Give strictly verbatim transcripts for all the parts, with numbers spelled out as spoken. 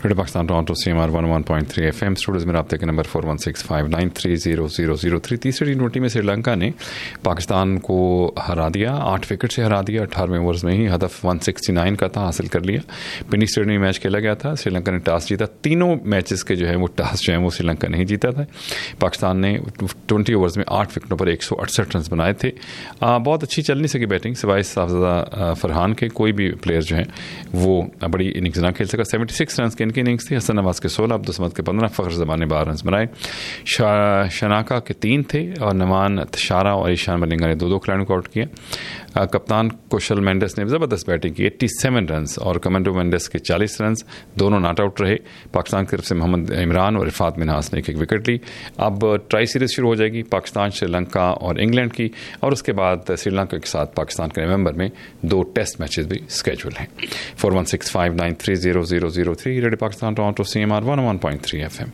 Radio Pakistan Toronto C M R one one point three F M studios में रब्ते के number four one six five nine three zero zero zero three. तीसरी T twenty में श्रीलंका ने पाकिस्तान को हरा दिया, आठ विकेट से हरा दिया। अठारहवें ओवर्स में ही हदफ वन सिक्सटी नाइन का था, हासिल कर लिया। पिंडी स्टेडियम में मैच खेला गया था। श्रीलंका ने टॉस जीता। तीनों मैचेस के जो है वो टॉस जो है वो श्रीलंका नहीं जीता था। पाकिस्तान ने ट्वेंटी ओवर्स में आठ विकेटों पर एक सौ अड़सठ रन बनाए थे। आ, बहुत अच्छी चल नहीं सकी बैटिंग सिवाय साफज़ादा फरहान के। कोई भी प्लेयर जो है वो बड़ी इनिंग्स ना खेल सका। सेवेंटी सिक्स रन की इनकी इनिंग्स थी। हसन नवाज के सोलह, अब्दुल के पंद्रह, फ़खर ज़मान ने बारह रन बनाए। शनाका के तीन थे और नमान तशारा और ईशान मलिंगा ने दो दो खिलाड़ियों को आउट किया। कप्तान कुशल मेंडिस ने ज़बरदस्त बैटिंग की, सत्तासी रन, और कमेंडो मेंडिस के चालीस रन, दोनों नॉट आउट रहे। पाकिस्तान की तरफ से मोहम्मद इमरान और इफ़ात मिन्हास ने एक एक विकेट ली। अब ट्राई सीरीज़ शुरू हो जाएगी पाकिस्तान, श्रीलंका और इंग्लैंड की, और उसके बाद श्रीलंका के साथ पाकिस्तान के नवंबर में दो टेस्ट मैचेस भी स्केड्यूल हैं। Four one six five nine three zero zero zero three radio Pakistan Toronto C M R one one point three F M.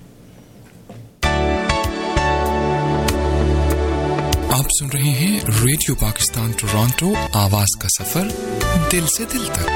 आप सुन रहे हैं रेडियो पाकिस्तान टोरंटो, आवाज का सफर दिल से दिल तक।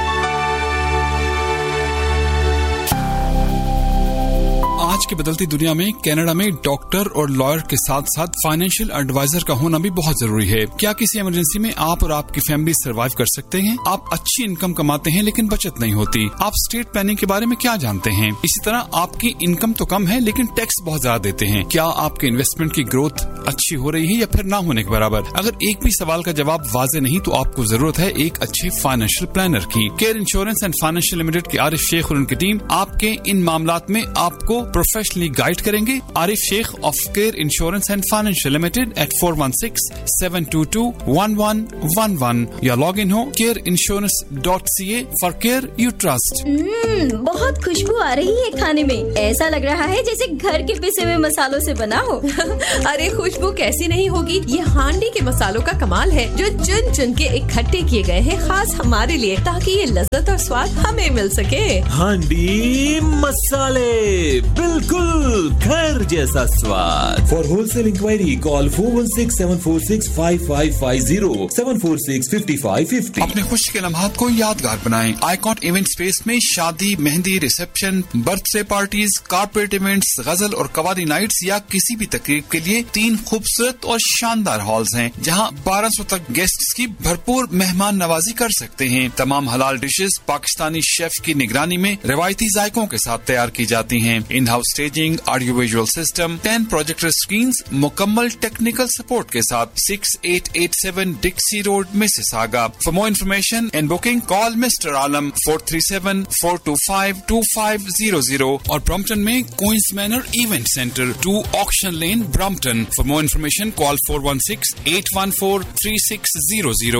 आज की बदलती दुनिया में कनाडा में डॉक्टर और लॉयर के साथ साथ फाइनेंशियल एडवाइजर का होना भी बहुत जरूरी है। क्या किसी इमरजेंसी में आप और आपकी फैमिली सर्वाइव कर सकते हैं? आप अच्छी इनकम कमाते हैं लेकिन बचत नहीं होती। आप स्टेट प्लानिंग के बारे में क्या जानते हैं? इसी तरह आपकी इनकम तो कम है लेकिन टैक्स बहुत ज्यादा देते हैं। क्या आपके इन्वेस्टमेंट की ग्रोथ अच्छी हो रही है या फिर ना होने के बराबर? अगर एक भी सवाल का जवाब वाज़ेह नहीं तो आपको जरूरत है एक अच्छे फाइनेंशियल प्लानर की। Care insurance and financial limited के आरिफ शेख और उनकी टीम आपके इन मामलात में आपको प्रोफेशनली गाइड करेंगे। Arif Sheikh of care insurance and financial limited eight four one six seven to to one one one one या लॉग इन हो care insurance dot C A for care you trust. बहुत खुशबू आ रही है खाने में, ऐसा लग रहा है जैसे घर के पिसे हुए मसालों से बना हो। अरे खुशबू कैसी नहीं होगी, ये हांडी के मसालों का कमाल है जो चुन चुन के इकट्ठे किए गए हैं खास हमारे लिए, ताकि ये लज्जत और स्वाद हमें मिल सके। हांडी मसाले, बिल्कुल घर जैसा स्वाद। For wholesale inquiry call four one six seven four six five five five zero seven four six fifty five fifty. अपने खुशी के लम्हात को यादगार बनाएं। आइकॉन इवेंट स्पेस में शादी, mehndi, reception, birthday parties, corporate events, गजल और कवाली नाइट्स या किसी भी तकरीब के लिए तीन खूबसूरत और शानदार हॉल्स हैं जहां बारह सौ तक गेस्ट्स की भरपूर मेहमान नवाजी कर सकते हैं। तमाम हलाल डिशेस पाकिस्तानी शेफ की निगरानी में रिवायती जायकों के साथ तैयार की जाती हैं। In house staging, audio visual system, ten projector screens, मुकम्मल टेक्निकल सपोर्ट के साथ six eight eight seven डिक्सी road, Mississauga. For more information and booking call mister Alam four three seven four to five to five zero zero और Brampton में queen's manner event centre to auction lane Brampton. For more information call four one six eight one four three six zero zero.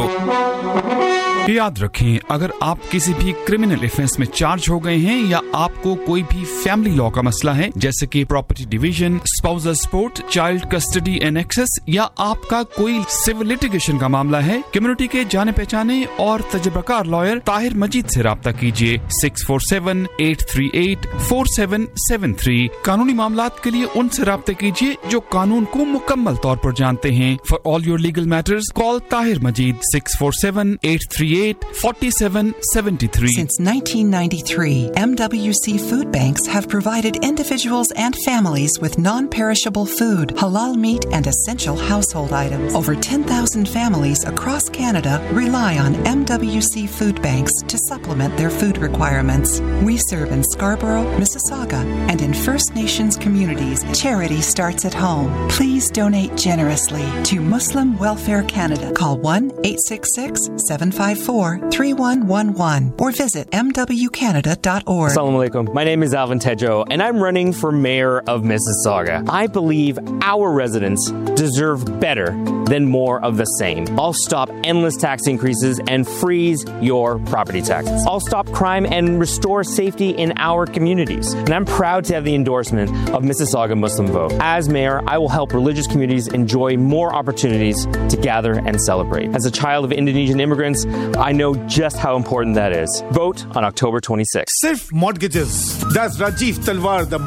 याद रखें, अगर आप किसी भी criminal offence में charge हो गए हैं या आपको कोई भी फैमिली लॉ का मसला है जैसे कि property division, spousal support, child custody and access, या आपका कोई सिविल लिटिगेशन का मामला है, कम्युनिटी के जाने पहचाने और तजुर्बाकार लॉयर ताहिर मजीद से राब्ता कीजिए six four seven eight three eight four seven seven three. कानूनी मामलात के लिए उनसे राब्ता कीजिए जो कानून को मुकम्मल तौर पर जानते हैं। For all your legal matters call Tahir Majeed six four seven eight three eight four seven seven three. Since nineteen ninety-three, M W C food banks have provided individuals and families with non-perishable food, halal meat, and essential household items. Over ten thousand families across Canada rely on M W C food banks to supplement their food requirements. We serve in Scarborough, Mississauga, and in First Nations communities. Charity starts at home. Please donate generously to Muslim Welfare Canada. Call one eight six six seven five four three one one one or visit m w canada dot org. Assalamu alaikum. My name is Alvin Tedjo and I'm running for mayor of Mississauga. I believe our residents deserve better than more of the same. I'll stop endless tax increases and freeze your property taxes. I'll stop crime and restore safety in our communities. And I'm proud to have the endorsement of Mississauga Muslim Vote. As mayor, I will help religious communities enjoy more opportunities to gather and celebrate. As a child of Indonesian immigrants, I know just how important that is. Vote on October twenty-sixth. Sirf Mortgages. That's Rajiv Talwar, the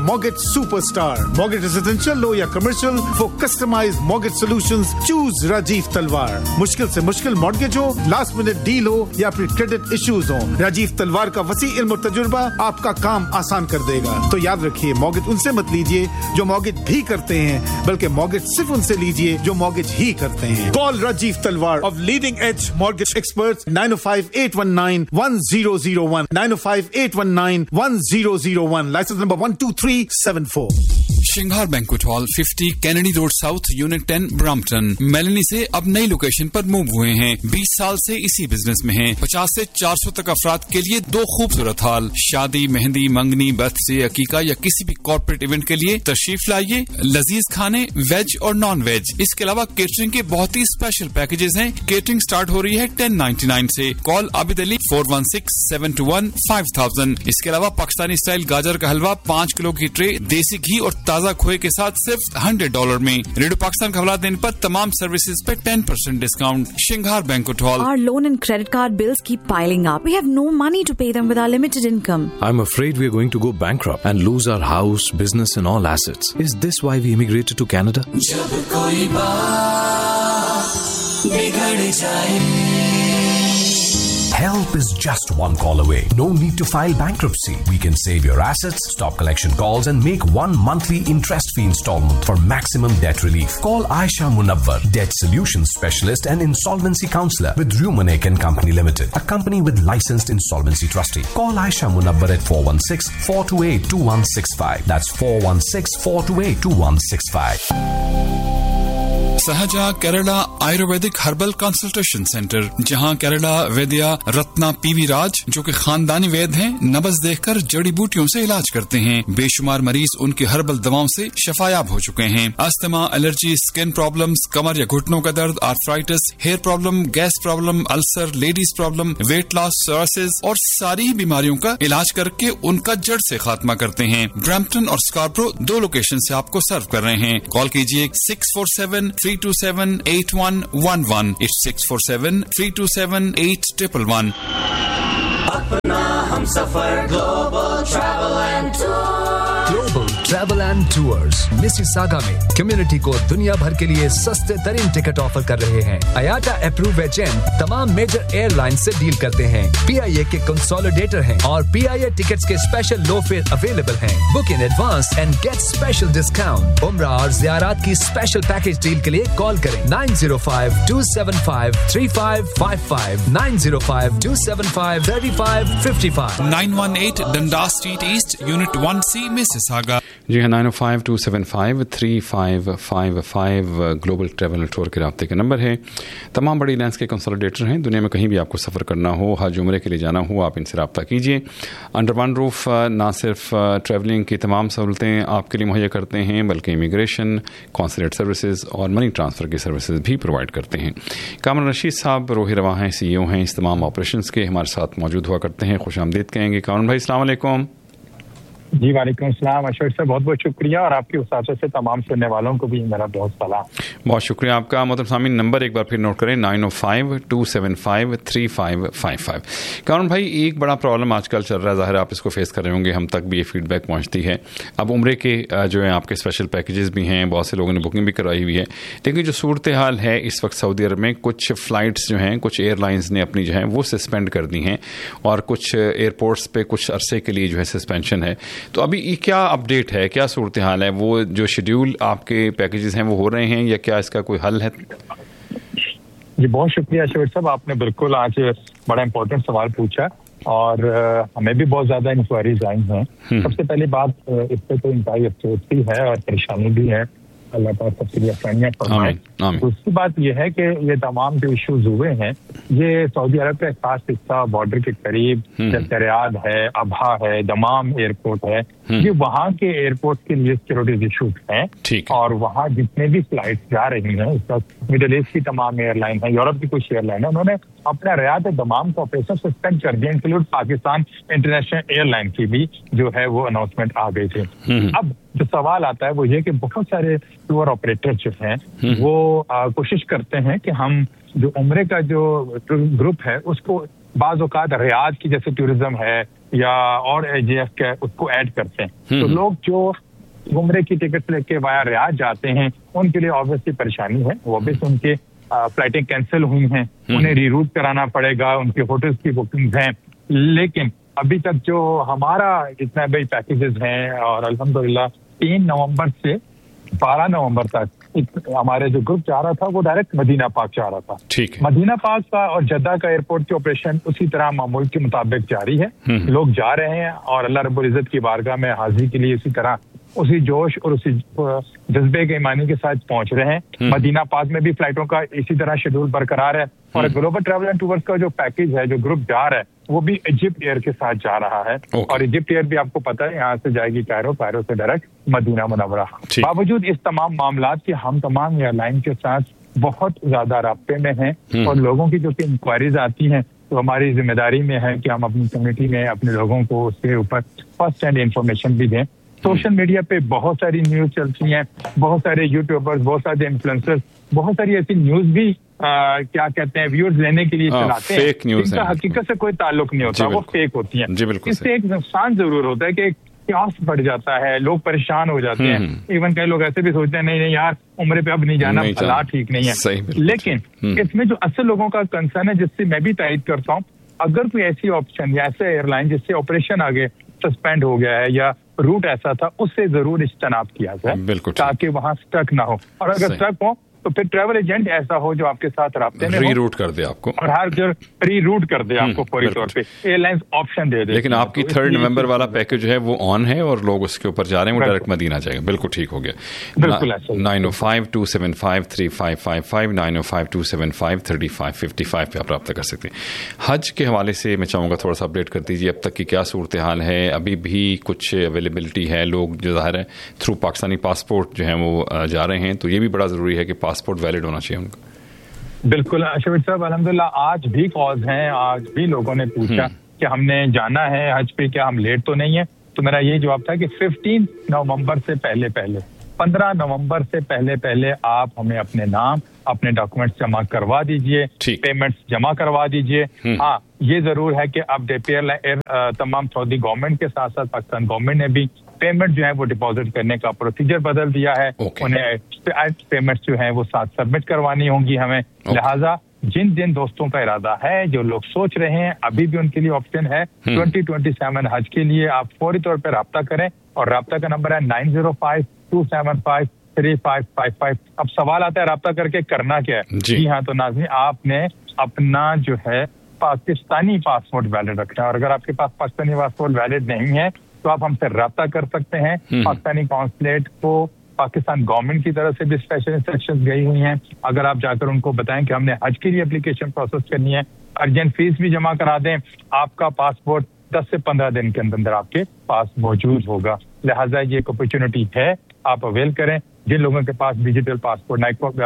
mortgage superstar. Mortgage residential, low या commercial, for customized mortgage solutions, choose Rajiv Talwar. मुश्किल से मुश्किल mortgage हो, last minute deal हो या फिर credit issues हो, राजीव तलवार का वसी इल्म और तजुर्बा आपका काम आसान कर देगा. तो याद रखिए, mortgage उनसे मत लीजिए जो mortgage भी करते हैं, बल्कि mortgage सिर्फ उनसे लीजिए जो mortgage ही करते हैं. Call Rajiv Talwar of Leading Edge Mortgage Experts nine oh five, eight one nine, one zero zero one nine oh five, eight one nine, one zero zero one. License number one two three seven four. Shringar banquet hall fifty Kennedy road south unit ten Brampton. Melanie से अब नई location पर move हुए हैं. बीस साल से इसी बिजनेस में हैं. पचास से चार सौ तक अफराद के लिए दो खूबसूरत हॉल. शादी, मेहंदी, मंगनी, बर्थडे, अकीका या किसी भी कॉर्पोरेट इवेंट के लिए तशरीफ लाइए. लजीज खाने वेज और नॉन वेज. इसके अलावा केटरिंग के बहुत ही स्पेशल पैकेजेस हैं. केटरिंग स्टार्ट हो रही है टेन नाइन्टी नाइन से. Call Abid Ali four one six seven to one five thousand. इसके अलावा पाकिस्तानी स्टाइल गाजर का हलवा पाँच किलो की ट्रे, देसी घी और ताजा खोए के साथ सिर्फ हंड्रेड डॉलर में. रेडियो पाकिस्तान का हवाला देने पर तमाम सर्विसेज पे ten percent discount. Shringar banquet hall. Our loan and credit card bills keep piling up. We have no money to pay them with our limited income. I'm afraid we're going to go bankrupt and lose our house, business and all assets. Is this why we immigrated to Canada? जब कोई बात बिगड़ जाए. Help is just one call away. No need to file bankruptcy. We can save your assets, stop collection calls and make one monthly interest-free installment for maximum debt relief. Call Aisha Munawwar, Debt Solutions Specialist and Insolvency Counselor with Rumanek and Company Limited, a company with licensed insolvency trustee. Call Aisha Munawwar at four one six, four two eight, two one six five. That's four one six, four two eight, two one six five. सहजा Kerala Ayurvedic herbal consultation centre, जहां केरला वैद्या Ratna PV राज जो कि खानदानी वैद्य हैं, नब्ज देखकर जड़ी बूटियों से इलाज करते हैं. बेशुमार मरीज उनकी हर्बल दवाओं से शफायाब हो चुके हैं. अस्थमा, एलर्जी, स्किन प्रॉब्लम्स, कमर या घुटनों का दर्द, arthritis, hair problem, gas problem, ulcer, ladies problem, weight loss, psoriasis और सारी बीमारियों का इलाज करके उनका जड़ से खात्मा करते हैं. ब्रैम्पटन और स्कार्बरो दो लोकेशन से आपको सर्व कर रहे हैं. कॉल कीजिए six four seven three to seven eight one one one. It's six four seven three to seven eight triple one. अपना हम सफर global travel and tour. Global travel and tours Mississauga में community को दुनिया भर के लिए सस्ते तरीन टिकट ऑफर कर रहे हैं. आयाटा अप्रूव एजेंट तमाम मेजर एयरलाइन से डील करते हैं. पीआईए के कंसोलिडेटर हैं और पीआईए टिकट्स के स्पेशल लो फेयर अवेलेबल हैं. Book in advance and gate special discount. उम्रा और ज़ियारत की स्पेशल पैकेज डील के लिए कॉल करें nine zero five to seven five three five five five nine zero five to seven five three five fifty five. Nine one eight डंडा street east unit one सी Mississauga. जी हाँ, nine O five to seven five three five five five global travel tour के राब्ते का number है. तमाम बड़ी airlines के consolidator हैं. दुनिया में कहीं भी आपको सफ़र करना हो, हज उम्रे के लिए जाना हो, आप इनसे रब्ता कीजिए. अंडर वन रूफ ना सिर्फ ट्रैवलिंग की तमाम सहूलतें आपके लिए मुहैया करते हैं, बल्कि इमिग्रेशन, कॉन्सुलेट सर्विसेज और मनी ट्रांसफ़र की सर्विसेज भी प्रोवाइड करते हैं. कामरान रशीद साहब रोही रवा हैं, सी ई ओ हैं इस तमाम ऑपरेशन के, हमारे साथ मौजूद हुआ करते हैं. खुश आमदीद कहेंगे कामरान भाई. अस्सलाम वालेकुम. जी वालेकुम अस्सलाम अशरफ साहब, बहुत बहुत शुक्रिया और आपकी उसासे से तमाम सुनने वालों को भी मेरा बहुत सलाम. बहुत शुक्रिया आपका. मोहतरम सामीन, नंबर एक बार फिर नोट करें nine O five to seven five three five five five. कारून भाई, एक बड़ा प्रॉब्लम आजकल चल रहा है, ज़ाहिर आप इसको फेस कर रहे होंगे, हम तक भी ये फीडबैक पहुंचती है. अब उम्रे के जो है आपके स्पेशल पैकेजेस भी हैं, बहुत से लोगों ने बुकिंग भी करवाई हुई है, लेकिन जो सूरत हाल है इस वक्त सऊदी अरब में, कुछ फ़्लाइट्स जो हैं, कुछ एयरलाइंस ने अपनी जो है वो सस्पेंड कर दी हैं और कुछ एयरपोर्ट्स पर कुछ अरसे के लिए जो है सस्पेंशन है. तो अभी क्या अपडेट है, क्या सूरत हाल है? वो जो शेड्यूल आपके पैकेजेस हैं वो हो रहे हैं या क्या इसका कोई हल है? जी बहुत शुक्रिया अशरफ साहब, आपने बिल्कुल आज बड़ा इंपॉर्टेंट सवाल पूछा और हमें भी बहुत ज्यादा इंक्वायरीज आई हैं. सबसे पहली बात, इस पर तो इंतहाई अफसोस भी है और परेशानी भी है. अल्लाह पाक सबसे आसानियां फरमाए. दूसरी बात यह है कि ये तमाम जो इश्यूज हुए हैं ये सऊदी अरब का खास हिस्सा बॉर्डर के करीब रियाद है, अबहा है, दमाम एयरपोर्ट है, ये वहाँ के एयरपोर्ट के लिए सिक्योरिटी इशूज हैं और वहाँ जितने भी फ्लाइट जा रही हैं, इस वक्त मिडिल ईस्ट की तमाम एयरलाइन है, यूरोप की कुछ एयरलाइन है, उन्होंने अपना रियाद दमाम का ऑपरेशन सस्पेंड कर दिया, इंक्लूड पाकिस्तान इंटरनेशनल एयरलाइन की भी जो है वो अनाउंसमेंट आ गई थी. अब जो सवाल आता है वो ये कि बहुत सारे टूर ऑपरेटर जो हैं वो आ, कोशिश करते हैं कि हम जो उम्रे का जो ग्रुप है उसको بعض اوقات ریاض کی جیسے ٹورزم ہے یا اور جے ایف کا اس کو ایڈ کرتے ہیں. تو لوگ جو عمرے کی ٹکٹ لے کے وایا ریاض جاتے ہیں ان کے لیے آبویسلی پریشانی ہے. وہ بھی ان کے فلائٹیں کینسل ہوئی ہیں, انہیں ری روٹ کرانا پڑے گا, ان کے ہوٹلز کی بکنگز ہیں. لیکن ابھی تک جو ہمارا جتنا بھی پیکیجز ہیں, اور الحمدللہ تین نومبر سے بارہ نومبر تک ہمارے جو گروپ جا رہا تھا وہ ڈائریکٹ مدینہ پاک جا رہا تھا. مدینہ پاک کا اور جدہ کا ایئرپورٹ کے آپریشن اسی طرح معمول کے مطابق جاری ہے. لوگ جا رہے ہیں اور اللہ رب العزت کی بارگاہ میں حاضری کے لیے اسی طرح اسی جوش اور اسی جذبے کے ایمانی کے ساتھ پہنچ رہے ہیں. مدینہ پاک میں بھی فلائٹوں کا اسی طرح شیڈول برقرار ہے, اور گلوبل ٹریول اینڈ ٹورز کا جو پیکیج ہے, جو گروپ جا رہا ہے, وہ بھی ایجپٹ ایئر کے ساتھ جا رہا ہے. اور ایجپٹ ایئر بھی آپ کو پتا ہے یہاں سے جائے گی کائرو, کائرو سے ڈائریکٹ مدینہ منورہ. باوجود اس تمام معاملات کے ہم تمام ایئر لائن کے ساتھ بہت زیادہ رابطے میں ہیں, اور لوگوں کی جو کہ انکوائریز آتی ہیں تو ہماری ذمہ داری میں ہے کہ ہم اپنی کمیونٹی میں اپنے لوگوں کو اس کے اوپر فرسٹ ہینڈ انفارمیشن بھی دیں. سوشل میڈیا پہ بہت ساری نیوز چلتی ہیں, بہت سارے یوٹیوبرز, بہت سارے انفلوئنسرز بہت ساری ایسی نیوز بھی کیا کہتے ہیں ویورز لینے کے لیے چلاتے ہیں جن کا حقیقت سے کوئی تعلق نہیں ہوتا, وہ فیک ہوتی ہیں. اس سے ایک نقصان ضرور ہوتا ہے کہ ایک قیاس بڑھ جاتا ہے, لوگ پریشان ہو جاتے ہیں. ایون کئی لوگ ایسے بھی سوچتے ہیں نہیں نہیں یار عمرے پہ اب نہیں جانا, بھلا ٹھیک نہیں ہے. لیکن اس میں جو اصل لوگوں کا کنسرن ہے, جس سے میں بھی تائید کرتا ہوں, اگر کوئی ایسی آپشن یا ایسے ایئر لائن جس سے آپریشن آگے سسپینڈ ہو گیا ہے یا روٹ ایسا تھا, اس سے ضرور اجتناب کیا جائے تاکہ وہاں سٹک نہ ہو. اور اگر سٹک ہو تو پھر ٹریول ایجنٹ ایسا ہو جو آپ کے ساتھ رابطے میں ری روٹ کر دے آپ کو, اور ہر جگہ ری روٹ کر دے آپ کو فوری طور پہ, ایئر لائنز آپشن دے دے. لیکن آپ کی تھرڈ نومبر والا پیکج جو ہے وہ آن ہے اور لوگ اس کے اوپر جا رہے ہیں, وہ ڈائریکٹ مدینہ جائے گا. بالکل ٹھیک ہو گیا. بالکل nine O five to seven five three five five five nine O five to seven five thirty five fifty five پہ آپ رابطہ کر سکتے ہیں. حج کے حوالے سے میں چاہوں گا تھوڑا سا اپڈیٹ کر دیجیے, اب تک کی کیا صورتحال ہے؟ ابھی بھی کچھ اویلیبلٹی ہے؟ لوگ جو ظاہر ہے تھرو پاکستانی پاسپورٹ جو ہیں وہ جا رہے ہیں, تو یہ بھی بڑا ضروری ہے کہ پاسپورٹ ویلڈ ہونا چاہیے ان کا. بالکل شفیق صاحب, الحمدللہ آج بھی کالز ہیں, آج بھی لوگوں نے پوچھا کہ ہم نے جانا ہے حج پہ, کیا ہم لیٹ تو نہیں ہے؟ تو میرا یہ جواب تھا کہ ففٹین نومبر سے پہلے پہلے پندرہ نومبر سے پہلے پہلے آپ ہمیں اپنے نام اپنے ڈاکومنٹس جمع کروا دیجئے, پیمنٹس جمع کروا دیجئے. ہاں یہ ضرور ہے کہ اب تمام سعودی گورنمنٹ کے ساتھ ساتھ پاکستان گورنمنٹ نے بھی پیمنٹ جو ہے وہ ڈپازٹ کرنے کا پروسیجر بدل دیا ہے. انہیں پیمنٹ جو ہیں وہ ساتھ سبمٹ کروانی ہوں گی ہمیں. لہٰذا جن جن دوستوں کا ارادہ ہے, جو لوگ سوچ رہے ہیں, ابھی بھی ان کے لیے آپشن ہے ٹوئنٹی ٹوئنٹی سیون حج کے لیے. آپ فوری طور پہ رابطہ کریں, اور رابطہ کا نمبر ہے nine zero five to seven five three five five five. اب سوال آتا ہے رابطہ کر کے کرنا کیا ہے؟ جی ہاں, تو ناظرین آپ نے اپنا جو ہے پاکستانی پاسپورٹ ویلڈ رکھنا ہے, اور اگر آپ کے پاس پاکستانی پاسپورٹ ویلڈ نہیں ہے تو آپ ہم سے رابطہ کر سکتے ہیں. پاکستانی کانسولیٹ کو پاکستان گورنمنٹ کی طرف سے بھی اسپیشل انسٹرکشن گئی ہوئی ہیں. اگر آپ جا کر ان کو بتائیں کہ ہم نے حج کے لیے اپلیکیشن پروسیس کرنی ہے, ارجنٹ فیس بھی جمع کرا دیں, آپ کا پاسپورٹ دس سے پندرہ دن کے اندر اندر آپ کے پاس موجود ہوگا. لہٰذا یہ ایک اپرچونٹی ہے, آپ اویل کریں. جن لوگوں کے پاس ڈیجیٹل پاسپورٹ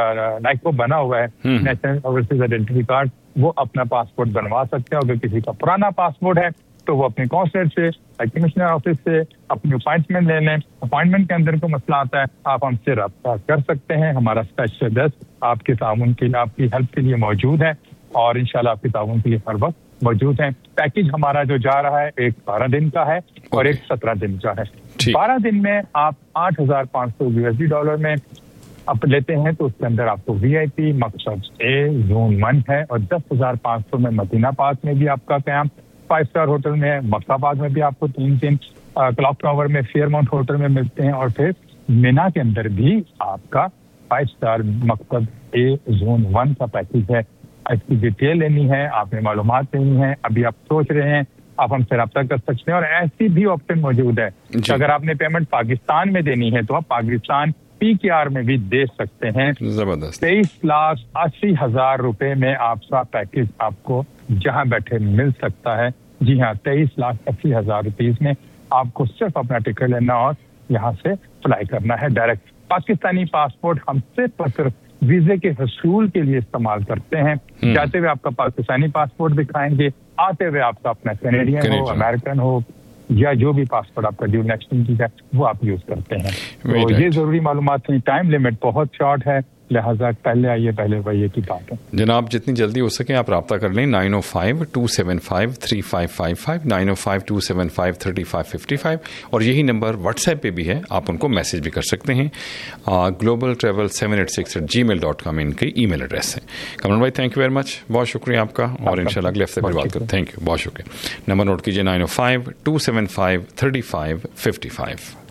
نائکو بنا ہوا ہے, نیشنل اوورسیز آئیڈینٹی کارڈ, وہ اپنا پاسپورٹ بنوا سکتے ہیں. اگر کسی کا پرانا پاسپورٹ ہے تو وہ اپنے کانسولیٹ سے, کمشنر آفس سے اپنی اپوائنٹمنٹ لے لیں. اپوائنٹمنٹ کے اندر کوئی مسئلہ آتا ہے آپ ہم سے رابطہ کر سکتے ہیں. ہمارا اسپیشل ڈیسک آپ کے تعاون کے لیے, آپ کی ہیلپ کے لیے موجود ہے, اور انشاءاللہ آپ کے تعاون کے لیے ہر وقت موجود ہیں. پیکج ہمارا جو جا رہا ہے ایک بارہ دن کا ہے اور ایک سترہ دن کا ہے. بارہ دن میں آپ آٹھ ہزار پانچ so U S D dollar میں آپ لیتے ہیں تو اس کے اندر آپ کو وی آئی پی مقصد اے زون ون ہے, اور دس ہزار پانچ سو میں مدینہ پاک میں بھی آپ کا قیام, فائیو اسٹار ہوٹل میں مکہ پاک میں بھی آپ کو تین دن, کلاک ٹاور میں فیئر ماؤنٹ ہوٹل میں ملتے ہیں, اور پھر مینا کے اندر بھی آپ کا فائیو اسٹار مقصد اے زون ون کا پیکج ہے. اس کی ڈیٹیل لینی ہے, آپ نے معلومات لینی ہے, ابھی آپ سوچ رہے ہیں, آپ ہم سے رابطہ کر سکتے ہیں. اور ایسی بھی آپشن موجود ہے کہ اگر آپ نے پیمنٹ پاکستان میں دینی ہے تو آپ پاکستان پی کے آر میں بھی دے سکتے ہیں. زبردست. تیئیس لاکھ اسی ہزار روپے میں آپ کا پیکج آپ کو جہاں بیٹھے مل سکتا ہے. جی ہاں, تیئیس لاکھ اسی ہزار روپیز میں آپ کو صرف اپنا ٹکٹ لینا اور یہاں سے فلائی کرنا ہے ڈائریکٹ. پاکستانی پاسپورٹ ہم صرف اور صرف ویزے کے حصول کے لیے استعمال کرتے ہیں. جاتے ہوئے آپ کا پاکستانی پاسپورٹ دکھائیں گے, آتے ہوئے آپ کا اپنا کینیڈین ہو, امریکن ہو, یا جو بھی پاسپورٹ آپ کا ڈیو نیشنلٹی کا وہ آپ یوز کرتے ہیں. تو یہ ضروری معلومات ہیں. ٹائم لمٹ بہت شارٹ ہے, لہٰذا پہلے آئیے پہلے وہی کی بات ہے. جناب جتنی جلدی ہو سکے آپ رابطہ کر لیں nine O five to seven five three five five five nine O five to seven five thirty five fifty five اور یہی نمبر واٹس ایپ پہ بھی ہے, آپ ان کو میسج بھی کر سکتے ہیں. Global travel seven eight six eight جی میل ڈاٹ کام ان کی ای میل ایڈریس ہے. کمران بھائی تھینک یو ویری مچ, بہت شکریہ آپ کا, اور ان شاء اللہ اگلے ہفتے پھر بات کریں. تھینک یو, بہت شکریہ. نمبر نوٹ کیجیے nine O five to seven five thirty five fifty five.